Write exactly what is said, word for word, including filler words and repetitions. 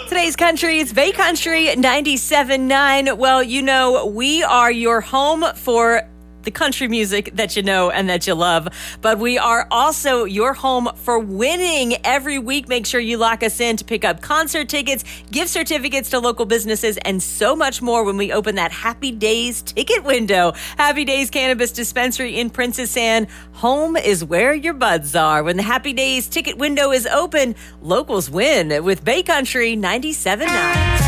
Today's country is Bay Country ninety-seven point nine. Well, you know, we are your home for the country music that you know and that you love, but we are also your home for winning every week. Make sure you lock us in to pick up concert tickets, gift certificates to local businesses, and so much more when we open that Happy Days ticket window. Happy Days Cannabis Dispensary in Princess Anne. Home is where your buds are. When the Happy Days ticket window is open, locals win with Bay Country ninety-seven point nine.